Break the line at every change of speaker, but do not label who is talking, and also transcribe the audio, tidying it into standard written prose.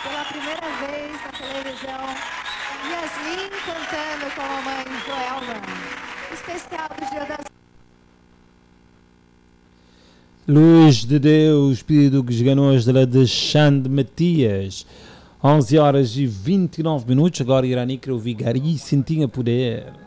pela primeira vez na televisão, Yasmin cantando com a mãe Joelma. Especial do Dia das
Luz de Deus, pedido que ganhou de Xande Matias. 11 horas e 29 minutos. Agora irá ouvir Gari Sentinha Poder.